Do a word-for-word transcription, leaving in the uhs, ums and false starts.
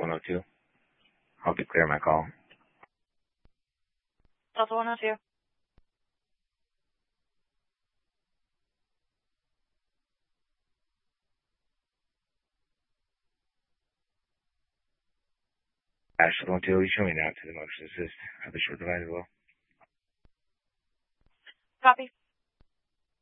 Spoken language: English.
one oh two. I'll declare my call. Delta one oh two. Ashland one two, you showing out to the motion assist. Have the short device as well. Copy.